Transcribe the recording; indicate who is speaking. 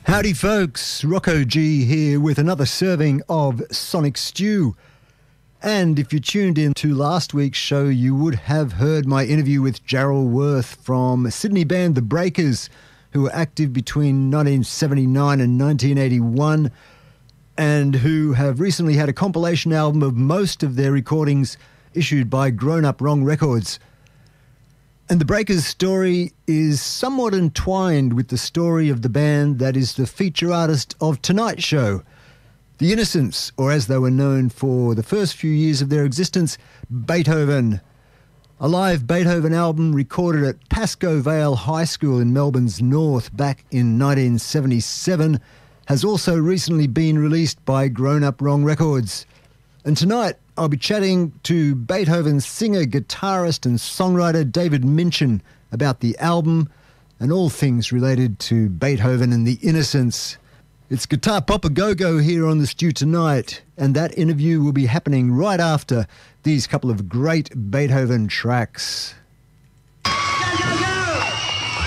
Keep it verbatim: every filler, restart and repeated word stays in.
Speaker 1: Howdy folks, Rocco G here with another serving of Sonic Stew. And if you tuned in to last week's show, you would have heard my interview with Jarrell Worth from Sydney band The Breakers, who were active between nineteen seventy-nine and nineteen eighty-one, and who have recently had a compilation album of most of their recordings issued by Grown Up Wrong Records. And The Breakers' story is somewhat entwined with the story of the band that is the feature artist of tonight's show, The Innocents, or as they were known for the first few years of their existence, Beethoven. A live Beethoven album recorded at Pascoe Vale High School in Melbourne's north back in nineteen seventy-seven has also recently been released by Grown Up Wrong Records. And tonight I'll be chatting to Beethoven's singer, guitarist and songwriter David Minchin about the album and all things related to Beethoven and The Innocents. It's Guitar Pop A Go-Go here on The Stew tonight, and that interview will be happening right after these couple of great Beethoven tracks.